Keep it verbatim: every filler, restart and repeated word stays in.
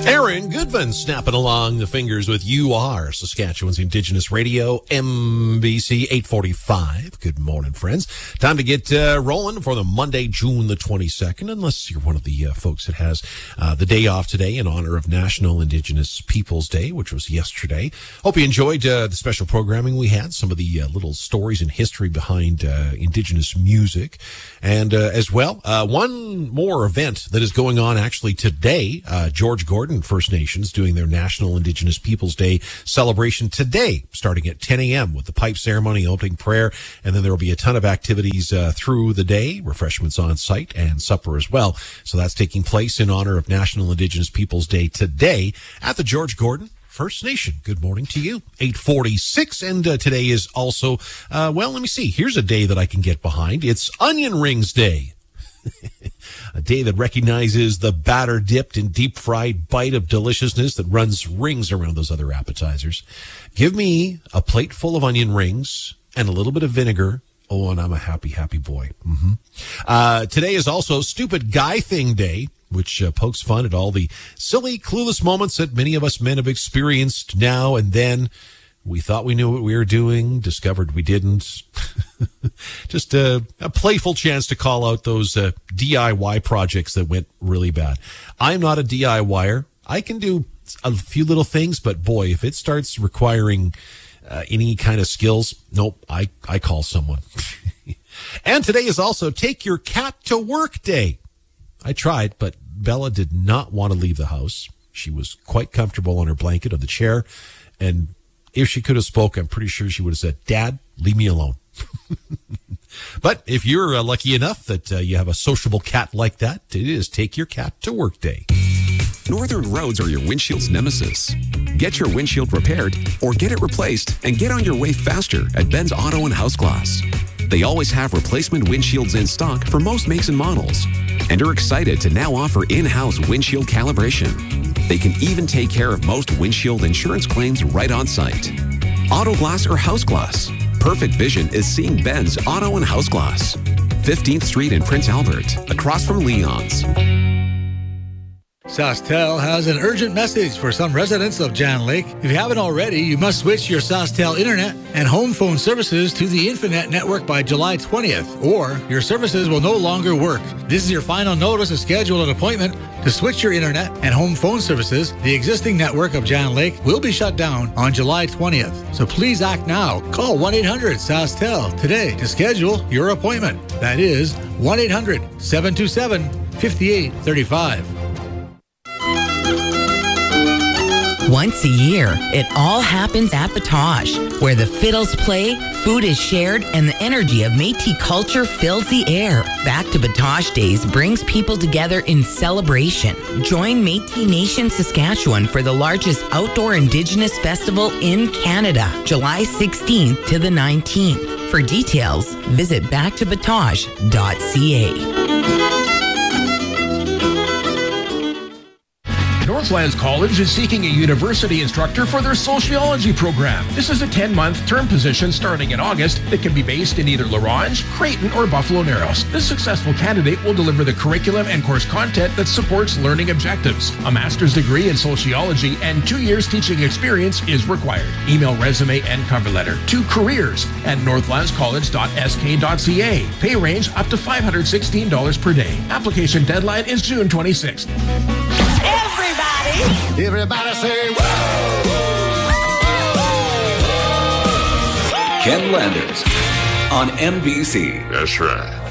Aaron Goodman snapping along the fingers with You Are, Saskatchewan's Indigenous Radio, M B C eight forty-five. Good morning, friends. Time to get uh, rolling for the Monday, June the twenty-second, unless you're one of the uh, folks that has uh, the day off today in honor of National Indigenous Peoples Day, which was yesterday. Hope you enjoyed uh, the special programming we had, some of the uh, little stories and history behind uh, Indigenous music. And uh, as well, uh, one more event that is going on actually today. Uh, George Gordon First Nations doing their National Indigenous Peoples Day celebration today, starting at ten a.m. with the pipe ceremony, opening prayer, and then there will be a ton of activities uh, through the day, refreshments on site, and supper as well. So that's taking place in honor of National Indigenous Peoples Day today at the George Gordon First Nation. Good morning to you. eight forty-six, and uh, today is also, uh, well, let me see. Here's a day that I can get behind. It's Onion Rings Day. A day that recognizes the batter-dipped and deep-fried bite of deliciousness that runs rings around those other appetizers. Give me a plate full of onion rings and a little bit of vinegar. Oh, and I'm a happy, happy boy. Mm-hmm. Uh, today is also Stupid Guy Thing Day, which uh, pokes fun at all the silly, clueless moments that many of us men have experienced now and then. We thought we knew what we were doing, discovered we didn't. Just a, a playful chance to call out those uh, D I Y projects that went really bad. I'm not a D I Y er. I can do a few little things, but boy, if it starts requiring uh, any kind of skills, nope, I, I call someone. And today is also Take Your Cat to Work Day. I tried, but Bella did not want to leave the house. She was quite comfortable on her blanket or the chair, and if she could have spoke, I'm pretty sure she would have said, "Dad, leave me alone." But if you're uh, lucky enough that uh, you have a sociable cat like that, it is Take Your Cat to Work Day. Northern roads are your windshield's nemesis. Get your windshield repaired or get it replaced and get on your way faster at Ben's Auto and House Glass. They always have replacement windshields in stock for most makes and models and are excited to now offer in-house windshield calibration. They can even take care of most windshield insurance claims right on site. Auto glass or house glass. Perfect vision is seeing Ben's Auto and House Glass. fifteenth Street in Prince Albert, across from Leon's. SaskTel has an urgent message for some residents of Jan Lake. If you haven't already, you must switch your SaskTel internet and home phone services to the Infinet network by July twentieth, or your services will no longer work. This is your final notice to schedule an appointment to switch your internet and home phone services. The existing network of Jan Lake will be shut down on July twentieth. So please act now. Call one eight hundred SaskTel today to schedule your appointment. That is one eight hundred seven two seven five eight three five. Once a year, it all happens at Batoche, where the fiddles play, food is shared, and the energy of Métis culture fills the air. Back to Batoche Days brings people together in celebration. Join Métis Nation Saskatchewan for the largest outdoor Indigenous festival in Canada, July sixteenth to the nineteenth. For details, visit back to batoche dot c a. Northlands College is seeking a university instructor for their sociology program. This is a ten-month term position starting in August that can be based in either La Ronge, Creighton, or Buffalo Narrows. This successful candidate will deliver the curriculum and course content that supports learning objectives. A master's degree in sociology and two years teaching experience is required. Email resume and cover letter to careers at northlands college dot s k dot c a. Pay range up to five hundred sixteen dollars per day. Application deadline is June twenty-sixth. Everybody, everybody say whoa! Ken Landers on M B C. That's right.